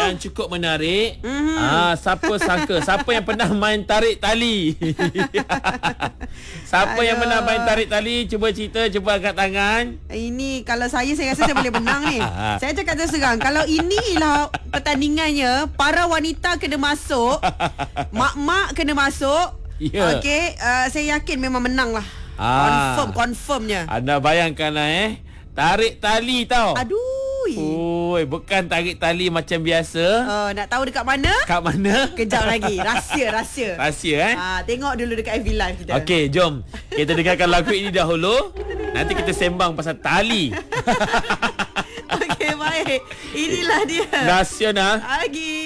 Yang cukup menarik. Siapa sangka? Siapa yang pernah main tarik tali? Siapa yang pernah main tarik tali? Cuba cerita, cuba angkat tangan. Ini kalau saya rasa saya boleh menang ni. Saya cakap terus terang, kalau inilah pertandingannya, para wanita kena masuk, mak-mak kena masuk. Ya. Okey, saya yakin memang menang lah. Confirmnya. Anda bayangkan tarik tali tau. Aduh. Oi, bukan tarik tali macam biasa. Nak tahu dekat mana? Kat mana? Kejap lagi. Rahsia. Rahsia Tengok dulu dekat FB Live kita. Okey, jom kita dengarkan lagu ini dahulu. Nanti kita sembang pasal tali. Okey, baik. Inilah dia. Nasional. Lagi.